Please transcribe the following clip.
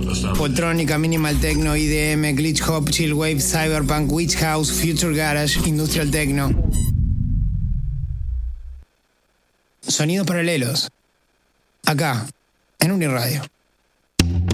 Poltrónica, Minimal Techno, IDM, Glitch Hop, Chill Wave, Cyberpunk, Witch House, Future Garage, Industrial Techno. Sonidos paralelos. Acá, en Uniradio.